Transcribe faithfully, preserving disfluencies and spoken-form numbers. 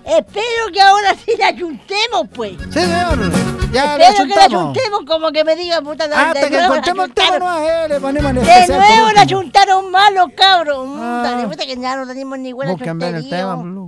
Espero que ahora sí la ayuntemos, pues. Sí, señor. Ya Espero la que la ayuntamos. ayuntemos, como que me digan, puta, de, Hasta de que nuevo la encontremos el tema, ayuntaron. no, eh, le ponemos en De especial por nuevo la último. ayuntaron mal los cabros. Ah. Puta, puta, que ya no tenemos ni buena Busquen bien el chuntería. tema,